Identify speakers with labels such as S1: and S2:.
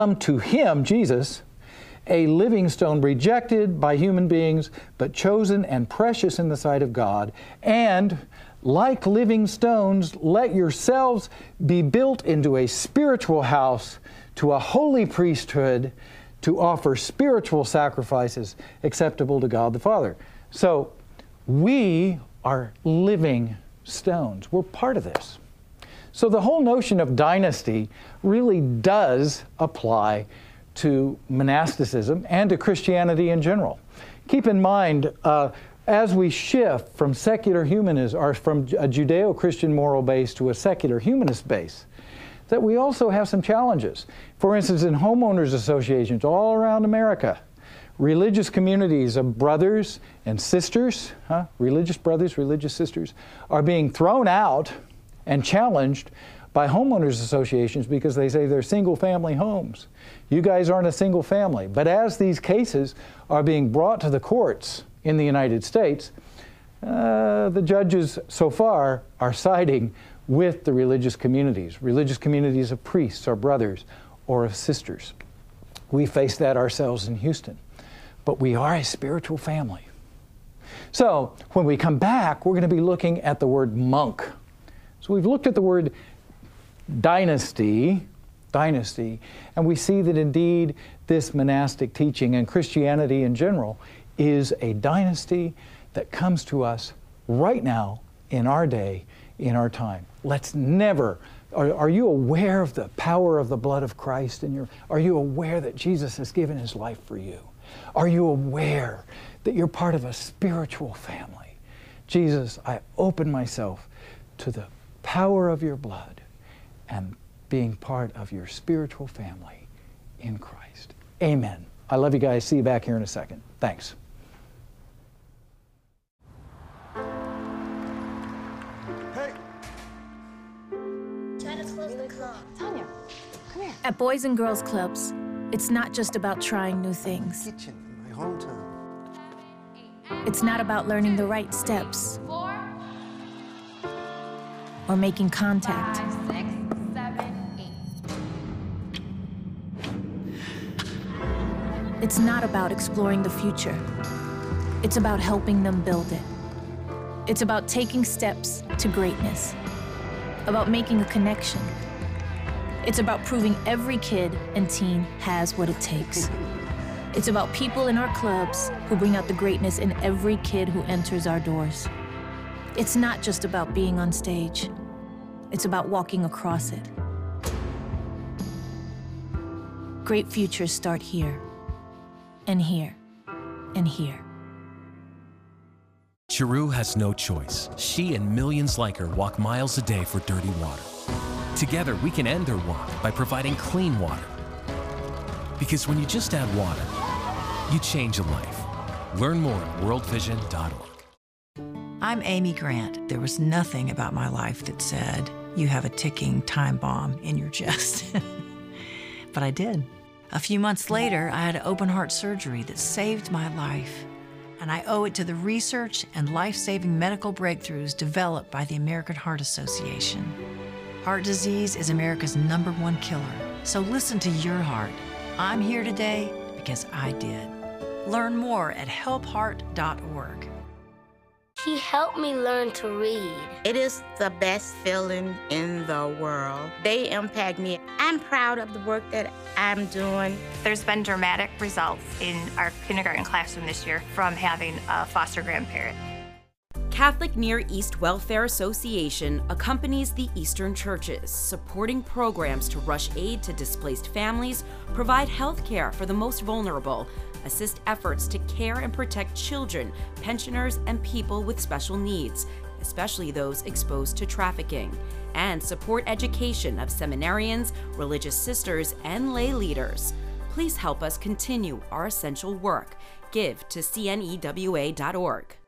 S1: Come to him, Jesus, a living stone rejected by human beings, but chosen and precious in the sight of God. And like living stones, let yourselves be built into a spiritual house, to a holy priesthood, to offer spiritual sacrifices acceptable to God the Father. So we are living stones. We're part of this. So the whole notion of dynasty really does apply to monasticism and to Christianity in general. Keep in mind, as we shift from secular humanism, or from a Judeo-Christian moral base to a secular humanist base, that we also have some challenges. For instance, in homeowners associations all around America, religious communities of brothers and sisters, religious brothers, religious sisters, are being thrown out and challenged by homeowners associations because they say they're single-family homes. You guys aren't a single family. But as these cases are being brought to the courts in the United States, the judges so far are siding with the religious communities of priests or brothers or of sisters. We face that ourselves in Houston. But we are a spiritual family. So when we come back, we're going to be looking at the word monk. So we've looked at the word dynasty, and we see that indeed this monastic teaching and Christianity in general is a dynasty that comes to us right now, in our day, in our time. Let's never, are you aware of the power of the blood of Christ in are you aware that Jesus has given his life for you? Are you aware that you're part of a spiritual family? Jesus, I open myself to the power of your blood and being part of your spiritual family in Christ. Amen. I love you guys. See you back here in a second. Thanks.
S2: Hey! Try to close the club.
S3: Tanya, come here.
S4: At Boys and Girls Clubs, it's not just about trying new things.
S2: Kitchen in my hometown.
S4: It's not about learning the right steps or making contact.
S3: 5, 6, 7, 8.
S4: It's not about exploring the future. It's about helping them build it. It's about taking steps to greatness, about making a connection. It's about proving every kid and teen has what it takes. It's about people in our clubs who bring out the greatness in every kid who enters our doors. It's not just about being on stage. It's about walking across it. Great futures start here, and here, and here.
S5: Chiru has no choice. She and millions like her walk miles a day for dirty water. Together, we can end their walk by providing clean water. Because when you just add water, you change a life. Learn more at worldvision.org.
S6: I'm Amy Grant. There was nothing about my life that said, you have a ticking time bomb in your chest. But I did. A few months later, I had open heart surgery that saved my life. And I owe it to the research and life-saving medical breakthroughs developed by the American Heart Association. Heart disease is America's #1 killer. So listen to your heart. I'm here today because I did. Learn more at helpheart.org.
S2: He helped me learn to read.
S7: It is the best feeling in the world. They impact me. I'm proud of the work that I'm doing.
S8: There's been dramatic results in our kindergarten classroom this year from having a foster grandparent.
S9: Catholic Near East Welfare Association accompanies the Eastern churches, supporting programs to rush aid to displaced families, provide health care for the most vulnerable, assist efforts to care and protect children, pensioners, and people with special needs, especially those exposed to trafficking, and support education of seminarians, religious sisters, and lay leaders. Please help us continue our essential work. Give to cnewa.org.